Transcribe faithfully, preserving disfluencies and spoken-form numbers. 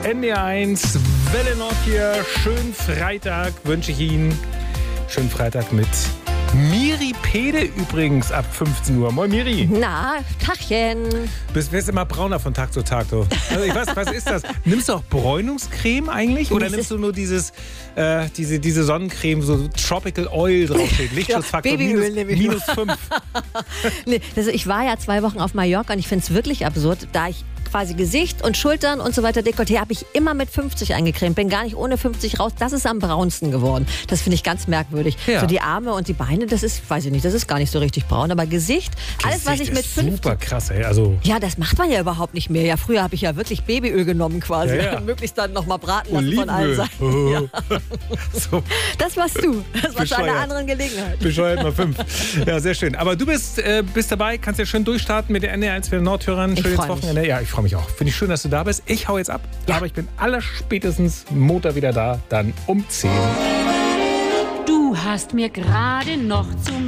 N D R eins, Welle Nord hier. Schönen Freitag wünsche ich Ihnen. Schönen Freitag mit Miri Pede übrigens ab fünfzehn Uhr. Moin Miri. Na, Tachchen. Du wirst immer brauner von Tag zu Tag. Du. Also ich weiß, was ist das? Nimmst du auch Bräunungscreme eigentlich? Oder nimmst du nur dieses, äh, diese, diese Sonnencreme, so Tropical Oil draufsteht? Lichtschutzfaktor ja, Babyöl minus, nehme ich minus fünf. nee, also ich war ja zwei Wochen auf Mallorca und ich finde es wirklich absurd, da ich quasi Gesicht und Schultern und so weiter Dekolleté habe ich immer mit fünfzig eingecremt. Bin gar nicht ohne fünfzig raus. Das ist am braunsten geworden. Das finde ich ganz merkwürdig. Ja. So die Arme und die Beine, das ist, weiß ich nicht, das ist gar nicht so richtig braun. Aber Gesicht, alles was ich mit fünfzig... Super krass, ey. Also ja, das macht man ja überhaupt nicht mehr. Ja, früher habe ich ja wirklich Babyöl genommen quasi. Ja, ja. Möglichst dann nochmal braten lassen von Olivenöl. allen Seiten. Oh. Ja. So. Das warst du. Das war zu einer Bescheuert. anderen Gelegenheit. Bescheuert mal fünf. Ja, sehr schön. Aber du bist, äh, bist dabei, kannst ja schön durchstarten mit der N D R eins für Nordhörern. Ich Schön ins freu mich. Wochenende. Ja, ich freue mich auch. Finde ich schön, dass du da bist. Ich hau jetzt ab. Ja. Aber ich bin allerspätestens Montag wieder da. Dann um zehn. Du hast mir gerade noch zum